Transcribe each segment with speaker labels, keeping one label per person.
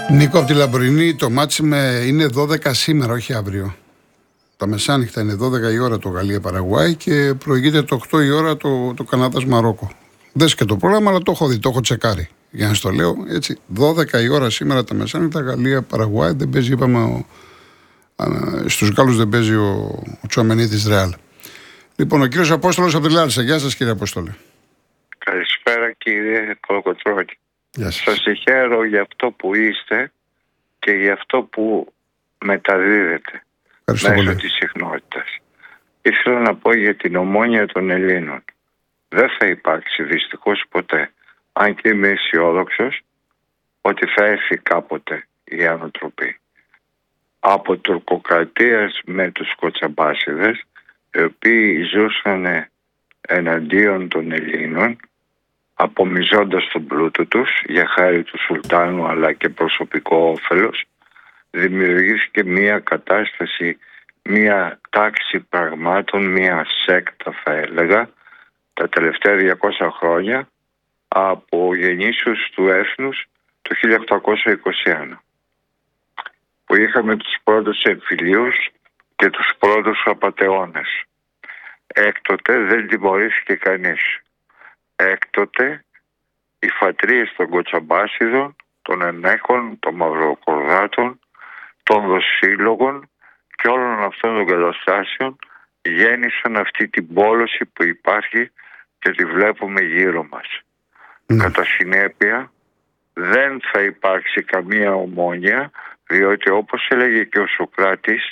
Speaker 1: Νίκο, από τη Λαμπρινή, το μάτς είναι 12 σήμερα, όχι αύριο. Τα μεσάνυχτα είναι 12 η ώρα το Γαλλία-Παραγουάη και προηγείται το 8 η ώρα το Καναδάς-Μαρόκο. Δες και το πρόγραμμα, αλλά το έχω δει, το έχω τσεκάρει. Για να στο λέω έτσι. 12 η ώρα σήμερα τα μεσάνυχτα, Γαλλία-Παραγουάη. Δεν παίζει, είπαμε, στους Γάλλους δεν παίζει ο Τσουαμενί της Ρεάλ. Λοιπόν, ο κύριος Απόστολος από τη Λάρισα. Γεια σας, κύριε Απόστολε.
Speaker 2: Καλησπέρα, κύριε Κολοκοτρώνη.
Speaker 1: Γεια σας.
Speaker 2: Σας συγχαίρω για αυτό που είστε και για αυτό που μεταδίδετε μέσω της συχνότητας. Ήθελα να πω για την Ομόνοια των Ελλήνων. Δεν θα υπάρξει δυστυχώς ποτέ, αν και είμαι αισιόδοξος, ότι θα έρθει κάποτε η ανατροπή. Από τουρκοκρατίας με τους κοτσαμπάσιδες, οι οποίοι ζούσαν εναντίον των Ελλήνων, απομυζώντας τον πλούτο τους για χάρη του Σουλτάνου αλλά και προσωπικό όφελος, δημιουργήθηκε μια κατάσταση, μια τάξη πραγμάτων, μια σέκτα θα έλεγα, τα τελευταία 200 χρόνια από γεννήσεως του έθνους το 1821, που είχαμε τους πρώτους εμφυλίους και τους πρώτους απατεώνες. Έκτοτε δεν τιμωρήθηκε κανείς. Έκτοτε οι φατρίες των Κοτσαμπάσιδων, των Ενέχων, των Μαυροκορδάτων, των Δοσύλλογων και όλων αυτών των καταστάσεων γέννησαν αυτή την πόλωση που υπάρχει και τη βλέπουμε γύρω μας. Κατά συνέπεια δεν θα υπάρξει καμία ομόνοια, διότι όπως έλεγε και ο Σωκράτης,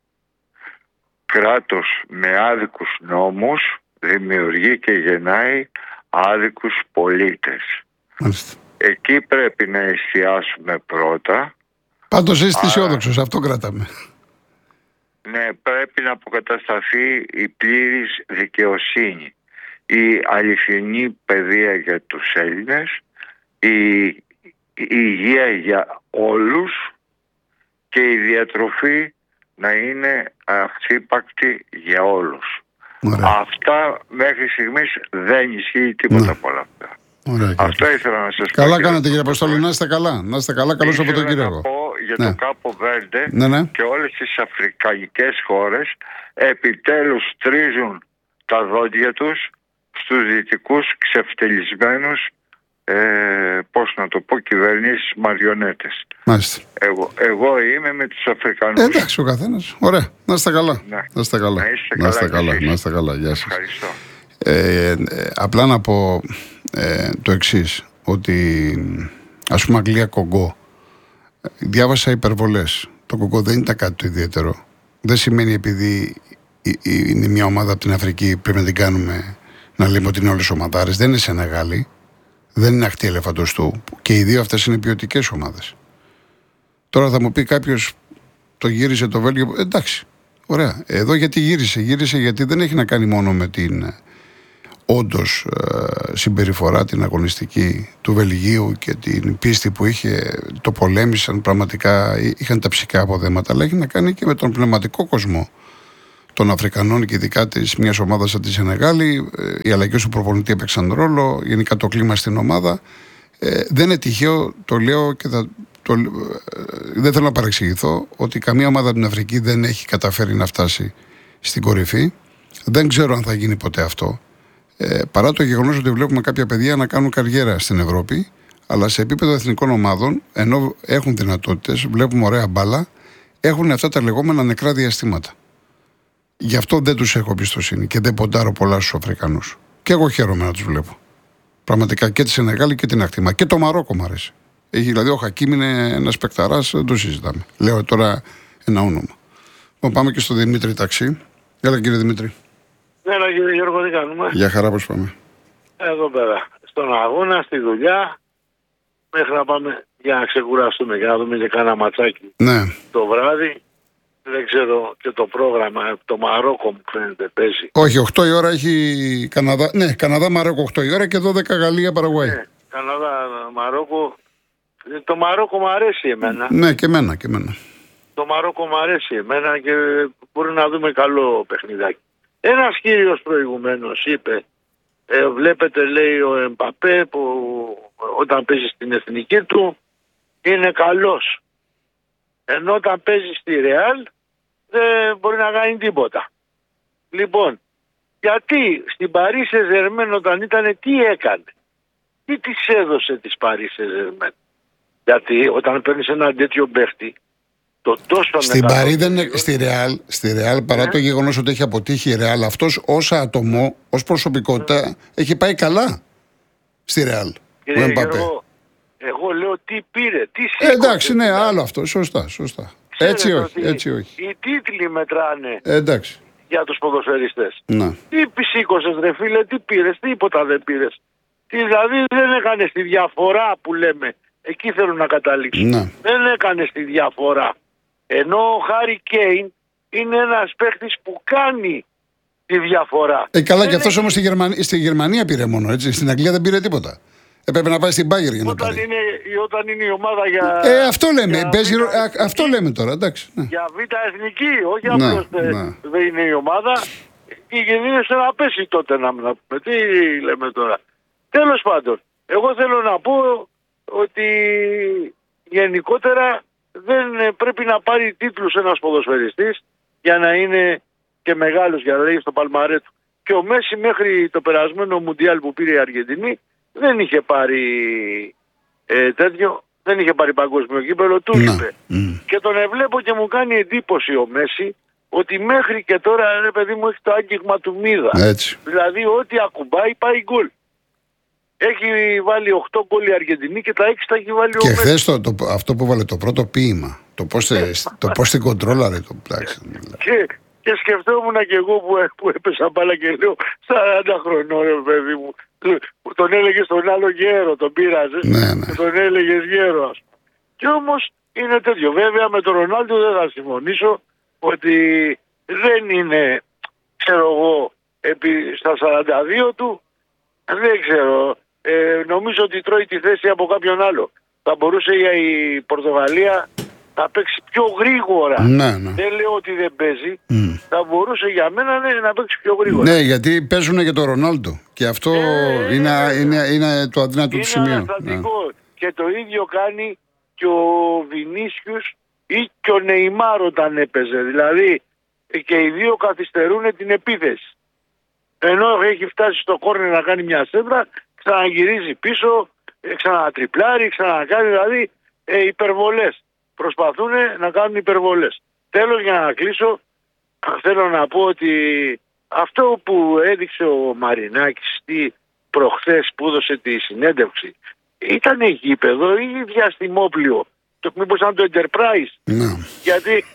Speaker 2: κράτος με άδικους νόμους δημιουργεί και γεννάει άδικους πολίτες.
Speaker 1: Μάλιστα.
Speaker 2: Εκεί πρέπει να εστιάσουμε πρώτα.
Speaker 1: Πάντως είστε αισιόδοξος, αυτό κρατάμε.
Speaker 2: Ναι, πρέπει να αποκατασταθεί η πλήρης δικαιοσύνη, η αληθινή παιδεία για τους Έλληνες, η υγεία για όλους και η διατροφή να είναι αξίπακτη για όλους.
Speaker 1: Ωραία.
Speaker 2: Αυτά μέχρι στιγμής δεν ισχύει τίποτα από όλα αυτά.
Speaker 1: Ωραία,
Speaker 2: αυτό ήθελα να σας πω.
Speaker 1: Καλά κάνατε, κύριε Αποστόλη, να είστε καλά. Να είστε καλά, καλώς από τον κύριο.
Speaker 2: Να πω για το Κάπο Βέρντε και όλες τις αφρικανικές χώρες επιτέλους τρίζουν τα δόντια τους στους δυτικούς ξεφτελισμένους κυβερνήσεις μαριονέτες.
Speaker 1: Μάλιστα.
Speaker 2: Εγώ είμαι με τους Αφρικανούς.
Speaker 1: Εντάξει, ο καθένας. Ωραία. Να είστε καλά.
Speaker 2: Ναι.
Speaker 1: Να είστε καλά.
Speaker 2: Να είστε καλά.
Speaker 1: Να είστε καλά. Γεια σας.
Speaker 2: Ευχαριστώ.
Speaker 1: Απλά να πω το εξής, ότι ας πούμε Αγγλία-Κογκό, διάβασα υπερβολές. Το Κογκό δεν ήταν κάτι το ιδιαίτερο. Δεν σημαίνει επειδή είναι μια ομάδα από την Αφρική πρέπει να την κάνουμε να λέμε ότι είναι όλες ομαδάρες. Δεν είναι Σενεγάλη, δεν είναι αχτή ελεφαντοστού και οι δύο αυτές είναι ποιοτικές ομάδες. Τώρα θα μου πει κάποιος το γύρισε το Βέλγιο. Εντάξει, ωραία. Εδώ γιατί γύρισε. Γύρισε γιατί δεν έχει να κάνει μόνο με την όντως συμπεριφορά την αγωνιστική του Βελγίου και την πίστη που είχε, το πολέμησαν, πραγματικά είχαν τα ψυχικά αποδέματα, αλλά έχει να κάνει και με τον πνευματικό κόσμο των Αφρικανών και ειδικά της μιας ομάδας σαν τη Σενεγάλη. Οι αλλαγές του προπονητή έπαιξαν ρόλο, γενικά το κλίμα στην ομάδα. Δεν είναι τυχαίο, το λέω και δεν θέλω να παρεξηγηθώ, ότι καμία ομάδα από την Αφρική δεν έχει καταφέρει να φτάσει στην κορυφή. Δεν ξέρω αν θα γίνει ποτέ αυτό. Παρά το γεγονός ότι βλέπουμε κάποια παιδιά να κάνουν καριέρα στην Ευρώπη, αλλά σε επίπεδο εθνικών ομάδων, ενώ έχουν δυνατότητες, βλέπουμε ωραία μπάλα, έχουν αυτά τα λεγόμενα νεκρά διαστήματα. Γι' αυτό δεν τους έχω εμπιστοσύνη και δεν ποντάρω πολλά στους Αφρικανούς. Και εγώ χαίρομαι να τους βλέπω. Πραγματικά και τη Σενεγάλη και την ακτίμα. Και το Μαρόκο μου αρέσει. Έχει, δηλαδή ο Χακίμ είναι ένας παικταράς, δεν το συζητάμε. Λέω τώρα ένα όνομα. Πάμε και στο Δημήτρη Ταξί. Έλα κύριε Δημήτρη.
Speaker 3: Έλα κύριε Γιώργο, τι κάνουμε?
Speaker 1: Για χαρά, πώς πάμε?
Speaker 3: Εδώ πέρα. Στον αγώνα, στη δουλειά, μέχρι να πάμε για να ξεκουραστούμε και να δούμε και κάνα ματσάκι.
Speaker 1: Ναι.
Speaker 3: Το βράδυ. Δεν ξέρω και το πρόγραμμα, το Μαρόκο μου φαίνεται παίζει.
Speaker 1: Όχι, 8 η ώρα έχει Καναδά. Ναι, Καναδά-Μαρόκο 8 η ώρα και 12 Γαλλία-Παραγουάη.
Speaker 3: Ναι, Καναδά-Μαρόκο. Το Μαρόκο μου αρέσει εμένα.
Speaker 1: Ναι, και εμένα.
Speaker 3: Το Μαρόκο μου αρέσει εμένα και μπορεί να δούμε καλό παιχνιδάκι. Ένας κύριος προηγουμένως είπε, βλέπετε λέει ο Εμπαπέ που όταν παίζει στην εθνική του είναι καλός. Ενώ όταν παίζει στη Ρεάλ δεν μπορεί να κάνει τίποτα. Λοιπόν, γιατί στην Παρί Σεν-Ζερμέν όταν ήταν, τι έκανε? Τι της έδωσε της Παρί Σεν-Ζερμέν? Γιατί όταν παίρνεις έναν τέτοιο παίχτη, το τόσο
Speaker 1: στην Παρί δεν είναι, στη Ρεάλ παρά το γεγονός ότι έχει αποτύχει η Ρεάλ, αυτός ως άτομο, ως προσωπικότητα έχει πάει καλά στη Ρεάλ.
Speaker 3: Εγώ λέω τι πήρε, τι σήκωσε.
Speaker 1: Εντάξει, ναι, άλλο αυτό, σωστά. Έτσι όχι.
Speaker 3: Οι τίτλοι μετράνε
Speaker 1: για
Speaker 3: τους ποδοσφαιριστές.
Speaker 1: Ναι.
Speaker 3: Τι σήκωσες ρε φίλε, τι πήρες, τίποτα δεν πήρες. Δηλαδή δεν έκανες τη διαφορά που λέμε. Εκεί θέλω να καταλήξω. Ναι. Δεν έκανες τη διαφορά. Ενώ ο Χάρι Κέιν είναι ένας παίχτης που κάνει τη διαφορά.
Speaker 1: Καλά, και αυτός όμως στη Γερμανία πήρε μόνο, έτσι. Στην Αγγλία δεν πήρε τίποτα. Έπρεπε να πάει στην Bayern για να πάρει.
Speaker 3: Όταν είναι η ομάδα για...
Speaker 1: αυτό λέμε, αυτό λέμε τώρα, εντάξει. Ναι.
Speaker 3: Για β' εθνική, όχι απλώς δεν είναι η ομάδα. Και κινδύνευσε να πέσει τότε να πούμε. Τι λέμε τώρα. Τέλος πάντων, εγώ θέλω να πω ότι γενικότερα δεν πρέπει να πάρει τίτλους ένας ποδοσφαιριστής για να είναι και μεγάλος, για να λέει στο παλμαρέ του. Και ο Μέση μέχρι το περασμένο Μουντιάλ που πήρε η Αργεντινή δεν είχε πάρει δεν είχε πάρει παγκόσμιο κύπελλο, του είπε. Και τον ευλέπω και μου κάνει εντύπωση ο Μέση ότι μέχρι και τώρα, ρε παιδί μου, έχει το άγγιγμα του μύδα. Δηλαδή ό,τι ακουμπάει πάει γκολ. Έχει βάλει 8 γκολ η Αργεντινή και τα 6 τα έχει βάλει ο Μέση.
Speaker 1: Και χθες αυτό που βάλε το πρώτο ποίημα, το πώς την κοντρόλαρε το πράξη.
Speaker 3: Και σκεφτόμουν και εγώ που έπεσα μπάλα και λέω 40 χρονών, ρε παιδί μου. Τον έλεγε στον άλλο γέρο, τον πείραζε και τον έλεγε γέρο. Και όμως είναι τέτοιο. Βέβαια με τον Ρονάλντο δεν θα συμφωνήσω ότι δεν είναι, ξέρω εγώ, στα 42 του, δεν ξέρω. Νομίζω ότι τρώει τη θέση από κάποιον άλλο. Θα μπορούσε η Πορτογαλία να παίξει πιο γρήγορα. Δεν λέω ότι δεν παίζει. Θα μπορούσε για μένα να παίξει πιο γρήγορα.
Speaker 1: Ναι, γιατί παίζουν και τον Ρονάλντο. Και αυτό είναι το αδύνατο του σημείο.
Speaker 3: Είναι αναστατικό. Και το ίδιο κάνει και ο Βινίσιους ή και ο Νεϊμάρ όταν έπαιζε. Δηλαδή και οι δύο καθυστερούν την επίθεση. Ενώ έχει φτάσει στο κόρνερ να κάνει μια σέντρα, ξαναγυρίζει πίσω, ξανατριπλάρει, ξανακάνει, δηλαδή υπερβολές. Προσπαθούν να κάνουν υπερβολές. Τέλος, για να κλείσω, θέλω να πω ότι αυτό που έδειξε ο Μαρινάκης προχθές που έδωσε τη συνέντευξη, ήταν γήπεδο ή διαστημόπλιο? Μήπως ήταν το Enterprise? Γιατί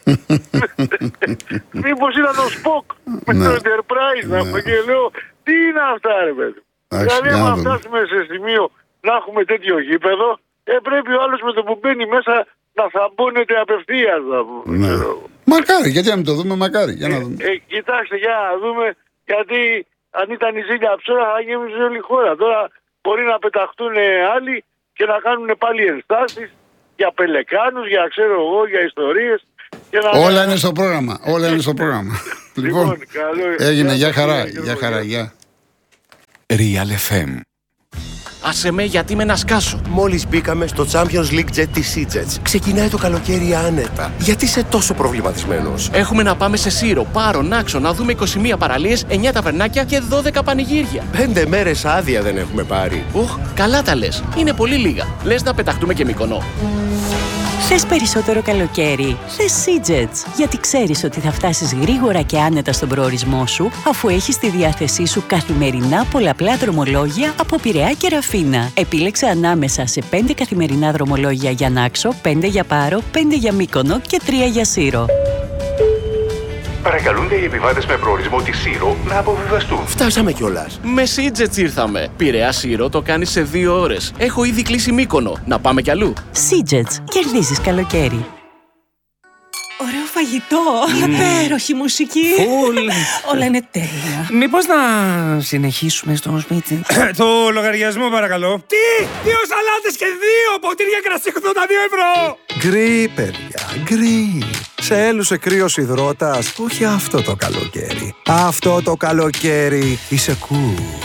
Speaker 3: μήπως ήταν το Spock με το Enterprise? Και λέω, τι είναι αυτά ρε παιδί? Δηλαδή άμα φτάσουμε σε σημείο να έχουμε τέτοιο γήπεδο, πρέπει ο άλλος με το που μπαίνει μέσα να θαμπώνεται απευθείας.
Speaker 1: Μακάρι, γιατί να μην το δούμε, μακάρι. Για να δούμε.
Speaker 3: Κοιτάξτε, για να δούμε, γιατί αν ήταν η ζήλια ψώρα θα γέμιζε όλη η χώρα. Τώρα μπορεί να πεταχτούν άλλοι και να κάνουν πάλι ενστάσεις για πελεκάνους, για ξέρω εγώ, για ιστορίες.
Speaker 1: Όλα είναι στο πρόγραμμα. Όλα είναι στο πρόγραμμα. Λοιπόν, έγινε. Γεια χαρά. Γεια.
Speaker 4: Real FM. Άσε με, γιατί με να σκάσω.
Speaker 5: Μόλις μπήκαμε στο Champions League Jet της Seajets. Ξεκινάει το καλοκαίρι άνετα. Γιατί είσαι τόσο προβληματισμένος?
Speaker 4: Έχουμε να πάμε σε Σύρο, Πάρο, Νάξο, να δούμε 21 παραλίες, 9 ταβερνάκια και 12 πανηγύρια.
Speaker 5: 5 μέρες άδεια δεν έχουμε πάρει.
Speaker 4: Καλά τα λες. Είναι πολύ λίγα. Λες να πεταχτούμε και Μυκονό?
Speaker 6: Θες περισσότερο καλοκαίρι? Θες Seajets, γιατί ξέρεις ότι θα φτάσεις γρήγορα και άνετα στον προορισμό σου, αφού έχεις στη διάθεσή σου καθημερινά πολλαπλά δρομολόγια από Πειραιά και Ραφίνα. Επίλεξε ανάμεσα σε 5 καθημερινά δρομολόγια για Νάξο, 5 για Πάρο, 5 για Μύκονο και 3 για Σύρο.
Speaker 7: Παρακαλούνται οι επιβάτες με προορισμό τη Σύρο να αποβιβαστούν.
Speaker 5: Φτάσαμε κιόλας.
Speaker 4: Με Seajets ήρθαμε. Πειραιά Σύρο το κάνεις σε 2 ώρες. Έχω ήδη κλείσει Μύκονο. Να πάμε κι αλλού.
Speaker 6: Seajets. Κερδίζεις καλοκαίρι.
Speaker 8: Ωραίο φαγητό, υπέροχη μουσική. Όλα είναι τέλεια.
Speaker 9: Μήπως να συνεχίσουμε στο σπίτι?
Speaker 10: Το λογαριασμό παρακαλώ. Τι! 2 σαλάτες και 2 ποτήρια κρασί 82 ευρώ!
Speaker 11: Γκρι, παιδιά, γκρι. Σε έλουσε κρύος υδρότας? Όχι αυτό το καλοκαίρι. Αυτό το καλοκαίρι είσαι cool.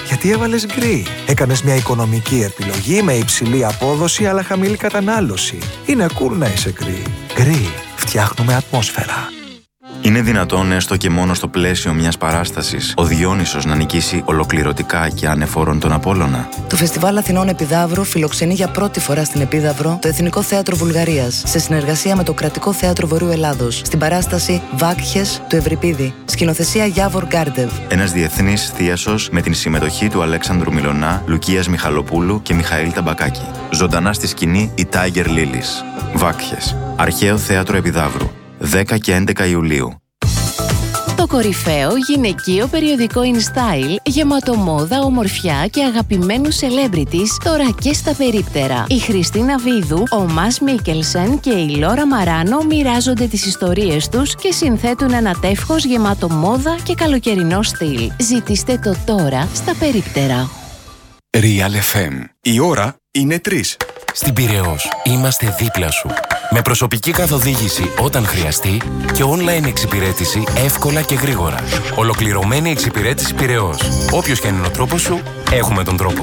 Speaker 11: Γιατί έβαλες γκρι? Έκανες μια οικονομική επιλογή με υψηλή απόδοση αλλά χαμηλή κατανάλωση. Είναι cool να είσαι γκρι. Γκρι. Φτιάχνουμε ατμόσφαιρα.
Speaker 12: Είναι δυνατόν έστω και μόνο στο πλαίσιο μιας παράστασης ο Διόνυσος να νικήσει ολοκληρωτικά και ανεφόρον τον Απόλλωνα?
Speaker 13: Το Φεστιβάλ Αθηνών Επιδαύρου φιλοξενεί για πρώτη φορά στην Επίδαυρο το Εθνικό Θέατρο Βουλγαρίας σε συνεργασία με το Κρατικό Θέατρο Βορείου Ελλάδος στην παράσταση Βάκχες του Ευρυπίδη. Σκηνοθεσία Γιάβορ Γκάρντεβ.
Speaker 12: Ένας διεθνής θίασος με την συμμετοχή του Αλέξανδρου Μιλωνά, Λουκίας Μιχαλοπούλου και Μιχαήλ Ταμπακάκη. Ζωντανά στη σκηνή η Tiger Lilies. Βάκχες. Αρχαίο Θέατρο Επιδαύρου. 10 και 11 Ιουλίου.
Speaker 14: Το κορυφαίο γυναικείο περιοδικό InStyle, γεμάτο μόδα, ομορφιά και αγαπημένους celebrities, τώρα και στα περίπτερα. Η Χριστίνα Βίδου, ο Μας Μίκελσεν και η Λόρα Μαράνο μοιράζονται τις ιστορίες τους και συνθέτουν ένα τεύχος γεμάτο μόδα και καλοκαιρινό στυλ. Ζητήστε το τώρα στα περίπτερα.
Speaker 15: Real FM. Η ώρα είναι 3.
Speaker 16: Στην Πειραιώς είμαστε δίπλα σου. Με προσωπική καθοδήγηση όταν χρειαστεί και online εξυπηρέτηση εύκολα και γρήγορα. Ολοκληρωμένη εξυπηρέτηση Πειραιώς. Όποιος και αν είναι ο τρόπος σου, έχουμε τον τρόπο.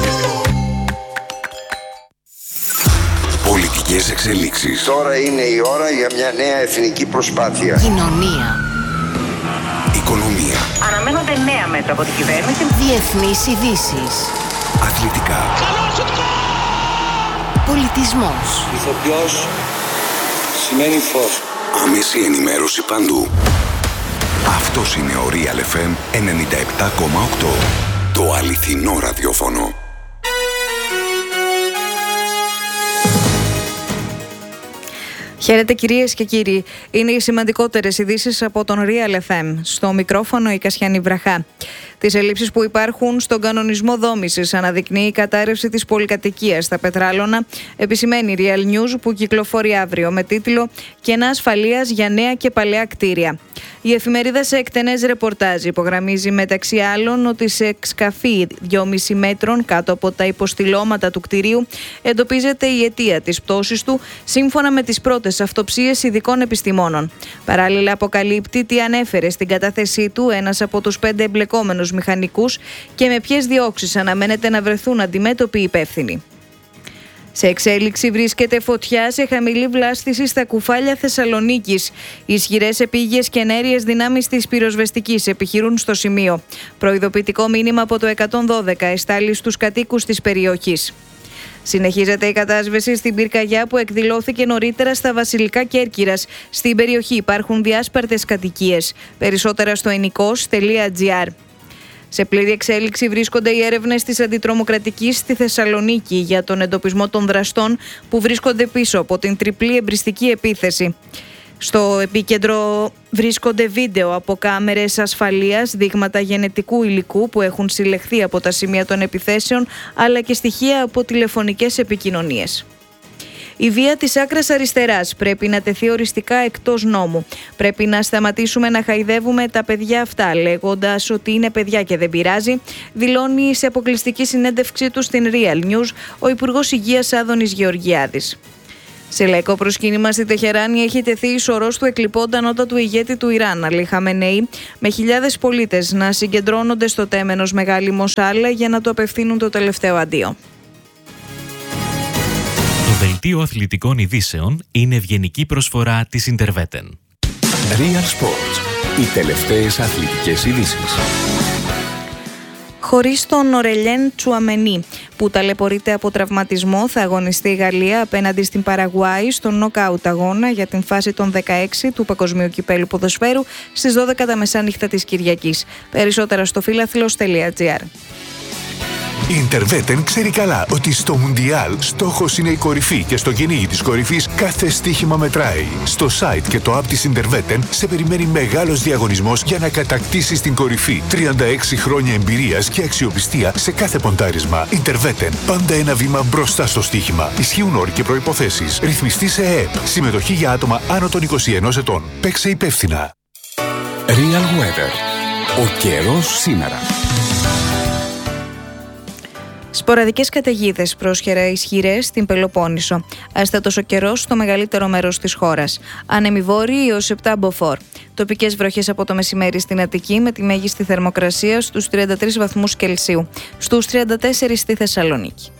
Speaker 15: Πολιτικές εξελίξεις.
Speaker 17: Τώρα είναι η ώρα για μια νέα εθνική προσπάθεια.
Speaker 14: Κοινωνία.
Speaker 15: Οικονομία.
Speaker 14: Αναμένονται νέα μέτρα από την κυβέρνηση. Διεθνείς ειδήσεις.
Speaker 15: Αθλητικά.
Speaker 14: Πολιτισμός.
Speaker 17: Ηθοποιός σημαίνει φως.
Speaker 15: Άμεση ενημέρωση παντού. Αυτός είναι ο Real FM 97,8. Το αληθινό ραδιόφωνο.
Speaker 18: Χαίρετε κυρίες και κύριοι. Είναι οι σημαντικότερες ειδήσεις από τον Real FM. Στο μικρόφωνο η Κασιανή Βραχά. Τις ελλείψεις που υπάρχουν στον κανονισμό δόμησης αναδεικνύει η κατάρρευση της πολυκατοικίας στα Πετράλωνα, επισημαίνει Real News που κυκλοφορεί αύριο με τίτλο «Κενά ασφαλείας για νέα και παλαιά κτίρια». Η εφημερίδα σε εκτενές ρεπορτάζ υπογραμμίζει μεταξύ άλλων ότι σε σκαφή 2,5 μέτρων κάτω από τα υποστηλώματα του κτηρίου εντοπίζεται η αιτία της πτώσης του, σύμφωνα με τις πρώτες αυτοψίες ειδικών επιστημόνων. Παράλληλα, αποκαλύπτει τι ανέφερε στην κατάθεσή του ένας από τους 5 εμπλεκόμενους μηχανικούς και με ποιες διώξεις αναμένεται να βρεθούν αντιμέτωποι υπεύθυνοι. Σε εξέλιξη βρίσκεται φωτιά σε χαμηλή βλάστηση στα Κουφάλια Θεσσαλονίκης. Ισχυρές επίγειες και ενέργειες δυνάμεις της πυροσβεστικής επιχειρούν στο σημείο. Προειδοποιητικό μήνυμα από το 112 εστάλει στους κατοίκους της περιοχής. Συνεχίζεται η κατάσβεση στην πυρκαγιά που εκδηλώθηκε νωρίτερα στα Βασιλικά Κέρκυρας. Στην περιοχή υπάρχουν διάσπαρτες κατοικίες. Περισσότερα στο ennikos.gr. Σε πλήρη εξέλιξη βρίσκονται οι έρευνες της Αντιτρομοκρατικής στη Θεσσαλονίκη για τον εντοπισμό των δραστών που βρίσκονται πίσω από την τριπλή εμπριστική επίθεση. Στο επίκεντρο βρίσκονται βίντεο από κάμερες ασφαλείας, δείγματα γενετικού υλικού που έχουν συλλεχθεί από τα σημεία των επιθέσεων, αλλά και στοιχεία από τηλεφωνικές επικοινωνίες. Η βία της άκρας αριστεράς πρέπει να τεθεί οριστικά εκτός νόμου. Πρέπει να σταματήσουμε να χαϊδεύουμε τα παιδιά αυτά, λέγοντας ότι είναι παιδιά και δεν πειράζει, δηλώνει σε αποκλειστική συνέντευξή του στην Real News ο Υπουργός Υγείας Άδωνης Γεωργιάδης. Σε λαϊκό προσκύνημα στη Τεχεράνη έχει τεθεί η σωρός του εκλειπώντα ανώτατου ηγέτη του Ιράν, Αλή Χαμενεή, με χιλιάδες πολίτες να συγκεντρώνονται στο τέμενος Μεγάλη Μοσάλα για να του απευθύνουν το τελευταίο αντίο.
Speaker 19: Το δελτίο αθλητικών ειδήσεων είναι ευγενική προσφορά της Interveten.
Speaker 15: Real Sports. Οι τελευταίες αθλητικές ειδήσεις.
Speaker 18: Χωρίς τον Ορελιέν Τσουαμενί, που ταλαιπωρείται από τραυματισμό, θα αγωνιστεί η Γαλλία απέναντι στην Παραγουάη στον νοκάουτ αγώνα για την φάση των 16 του Παγκοσμίου Κυπέλλου Ποδοσφαίρου στις 12 τα μεσάνυχτα της Κυριακής. Περισσότερα στο φιλαθλος.gr.
Speaker 15: Η Interveten ξέρει καλά ότι στο Μουντιάλ στόχος είναι η κορυφή και στο κυνήγι της κορυφής κάθε στοίχημα μετράει. Στο site και το app της Interveten σε περιμένει μεγάλος διαγωνισμός για να κατακτήσεις την κορυφή. 36 χρόνια εμπειρίας και αξιοπιστία σε κάθε ποντάρισμα. Interveten. Πάντα ένα βήμα μπροστά στο στοίχημα. Ισχύουν όροι και προϋποθέσεις. Ρυθμιστή σε ΕΕΠ. Συμμετοχή για άτομα άνω των 21 ετών. Παίξε υπεύθυνα. Real Weather. Ο καιρός σήμερα.
Speaker 18: Σποραδικές καταιγίδες πρόσχερα ισχυρές στην Πελοπόννησο. Άστατος ο καιρός στο μεγαλύτερο μέρος της χώρας. Άνεμοι βόρειοι έως 7 μποφόρ. Τοπικές βροχές από το μεσημέρι στην Αττική με τη μέγιστη θερμοκρασία στους 33 βαθμούς Κελσίου. Στους 34 στη Θεσσαλονίκη.